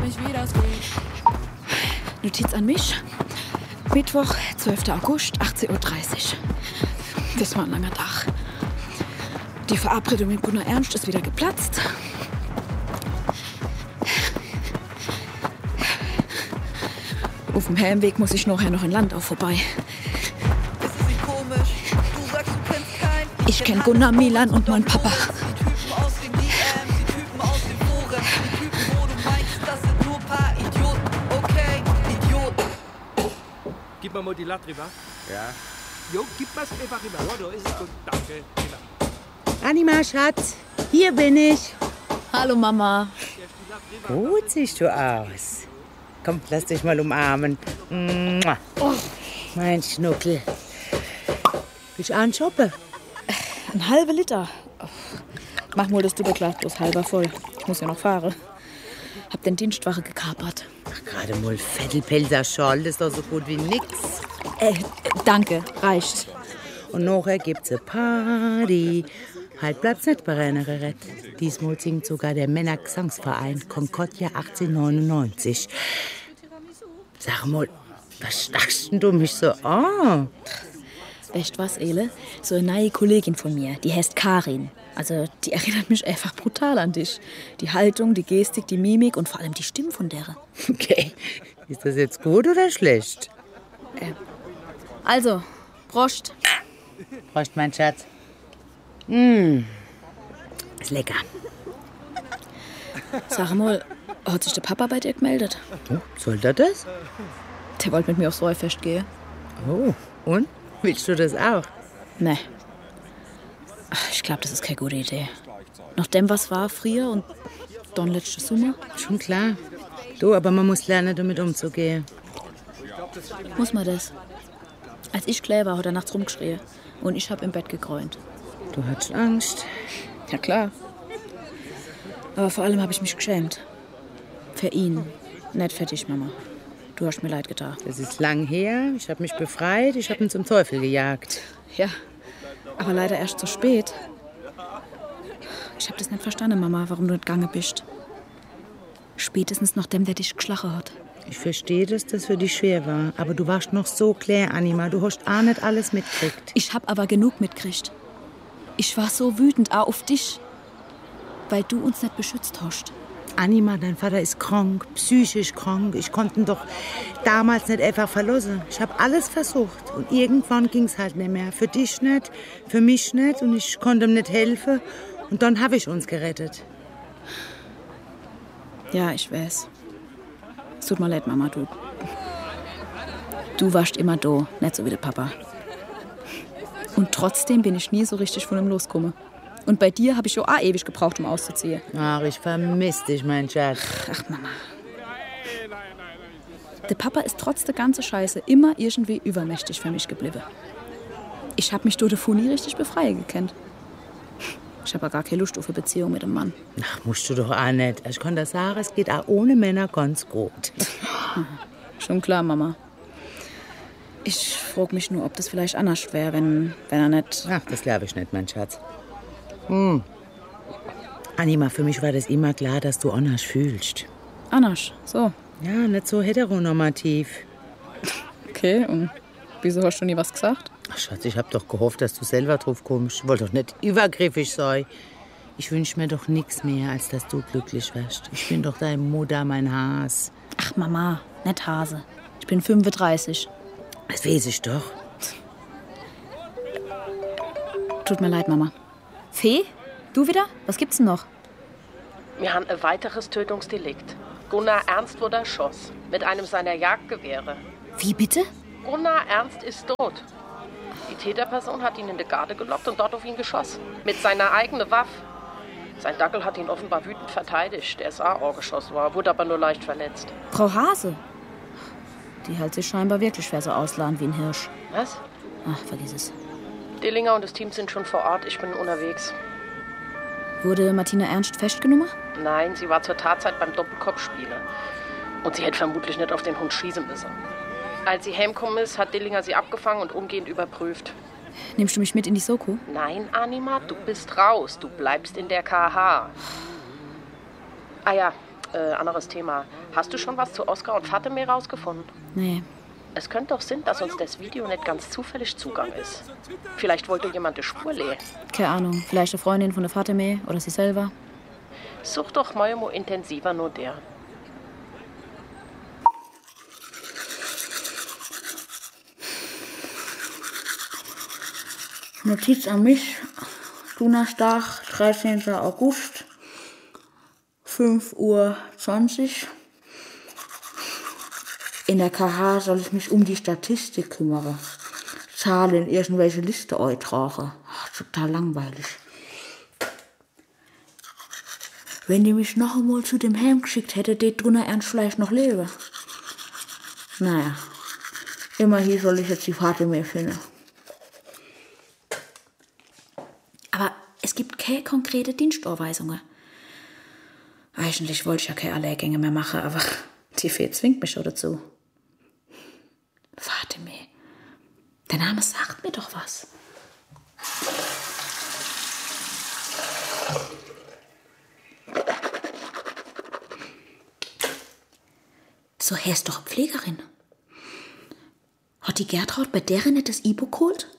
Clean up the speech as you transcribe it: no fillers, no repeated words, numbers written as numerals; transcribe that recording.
nicht, wie das geht. Notiz an mich. Mittwoch, 12. August, 18:30 Uhr. Das war ein langer Tag. Die Verabredung mit Gunnar Ernst ist wieder geplatzt. Auf dem Heimweg muss ich nachher noch in Landau vorbei. Ist es nicht komisch? Du sagst, du kennst keinen. Ich kenn Gunnar, Milan und meinen Papa. Die Typen aus den DMs, die Typen aus den Foren, die Typen, wo du meinst, das sind nur paar Idioten. Okay, Idioten. Gib mal die Latte rüber. Ja. Jo, gib mal's einfach rüber. Ja, da ist es gut. Danke. Rüber. Anima, Schatz, hier bin ich. Hallo Mama. Gut siehst du aus. Komm, lass dich mal umarmen. Mua. Mein Schnuckel. Willst du auch einen shoppen? Ein halber Liter. Mach mal das Doppelglas bloß halber voll. Ich muss ja noch fahren. Hab den Dienstwache gekapert. Ach, gerade mal Vettelpelzer Schal, das ist doch so gut wie nix. Danke, reicht. Und nachher gibt's eine Party. Halt bleibt's nicht bei Rennereret. Diesmal singt sogar der Männergesangsverein Concordia 1899. Sag mal, was starrst denn du mich so an? Weißt was, Ele? So eine neue Kollegin von mir, die heißt Karin. Also, die erinnert mich einfach brutal an dich. Die Haltung, die Gestik, die Mimik und vor allem die Stimme von der. Okay, ist das jetzt gut oder schlecht? Also, Prost. Prost, mein Schatz. Ist lecker. Sag mal, hat sich der Papa bei dir gemeldet? Oh, soll der das? Der wollte mit mir aufs Säufest gehen. Oh, und? Willst du das auch? Nee. Ich glaube, das ist keine gute Idee. Nachdem was war früher und dann letzte Sommer. Schon klar. Du, aber man muss lernen, damit umzugehen. Muss man das? Als ich klein war, hat er nachts rumgeschrien. Und ich habe im Bett gegräunt. Du hattest Angst. Ja, klar. Aber vor allem habe ich mich geschämt. Für ihn. Nicht für dich, Mama. Du hast mir leid getan. Das ist lang her. Ich habe mich befreit. Ich habe ihn zum Teufel gejagt. Ja, aber leider erst zu spät. Ich habe das nicht verstanden, Mama, warum du nicht gegangen bist. Spätestens nachdem der dich geschlagen hat. Ich verstehe, dass das für dich schwer war. Aber du warst noch so klar, Anima. Du hast auch nicht alles mitgekriegt. Ich habe aber genug mitgekriegt. Ich war so wütend auch auf dich, weil du uns nicht beschützt hast. Anima, dein Vater ist krank, psychisch krank. Ich konnte ihn doch damals nicht einfach verlassen. Ich habe alles versucht. Und irgendwann ging es halt nicht mehr. Für dich nicht, für mich nicht. Und ich konnte ihm nicht helfen. Und dann habe ich uns gerettet. Ja, ich weiß. Es tut mir leid, Mama, du warst immer da, nicht so wie der Papa. Und trotzdem bin ich nie so richtig von ihm losgekommen. Und bei dir habe ich auch ewig gebraucht, um auszuziehen. Ach, ich vermisse dich, mein Schatz. Ach, Mama. Der Papa ist trotz der ganzen Scheiße immer irgendwie übermächtig für mich geblieben. Ich habe mich davon nie richtig befreien gekannt. Ich habe gar keine Lust auf eine Beziehung mit einem Mann. Ach, musst du doch auch nicht. Ich kann das sagen, es geht auch ohne Männer ganz gut. Schon klar, Mama. Ich frage mich nur, ob das vielleicht anders wäre, wenn er nicht... Ach, das glaube ich nicht, mein Schatz. Anima, für mich war das immer klar, dass du anders fühlst. Anders, so. Ja, nicht so heteronormativ. Okay, und wieso hast du nie was gesagt? Ach, Schatz, ich hab doch gehofft, dass du selber drauf kommst. Ich wollte doch nicht übergriffig sein. Ich wünsch mir doch nichts mehr, als dass du glücklich wärst. Ich bin doch deine Mutter, mein Has. Ach, Mama, nicht Hase. Ich bin 35. Das weiß ich doch. Tut mir leid, Mama. Fee? Du wieder? Was gibt's denn noch? Wir haben ein weiteres Tötungsdelikt. Gunnar Ernst wurde erschossen. Mit einem seiner Jagdgewehre. Wie bitte? Gunnar Ernst ist tot. Die Täterperson hat ihn in die Garde gelockt und dort auf ihn geschossen. Mit seiner eigenen Waffe. Sein Dackel hat ihn offenbar wütend verteidigt. Er ist auch geschossen worden, wurde aber nur leicht verletzt. Frau Hase? Die hält sich scheinbar wirklich für so ausladen wie ein Hirsch. Was? Ach, vergiss es. Dillinger und das Team sind schon vor Ort. Ich bin unterwegs. Wurde Martina Ernst festgenommen? Nein, sie war zur Tatzeit beim Doppelkopfspielen. Und sie hätte vermutlich nicht auf den Hund schießen müssen. Als sie heimgekommen ist, hat Dillinger sie abgefangen und umgehend überprüft. Nimmst du mich mit in die Soko? Nein, Anima, du bist raus. Du bleibst in der KH. Ah ja, anderes Thema. Hast du schon was zu Oskar und Fatime rausgefunden? Nee. Es könnte doch sein, dass uns das Video nicht ganz zufällig Zugang ist. Vielleicht wollte jemand die Spur lehen. Keine Ahnung. Vielleicht eine Freundin von der Fatime oder sie selber. Such doch mal intensiver nur der. Notiz an mich. Donnerstag, 13. August, 5:20 Uhr. In der KH soll ich mich um die Statistik kümmern. Zahlen in irgendwelche Liste eintragen. Total langweilig. Wenn die mich noch einmal zu dem Helm geschickt hätte, det drunter ernst vielleicht noch lebe. Naja, immerhin soll ich jetzt die Fatime finden. Aber es gibt keine konkrete Dienstanweisungen. Eigentlich wollte ich ja keine Lehrgänge mehr machen, aber die Fee zwingt mich schon dazu. Fatime. Der Name sagt mir doch was. So heißt doch Pflegerin. Hat die Gertraud bei deren nicht das Ibo geholt?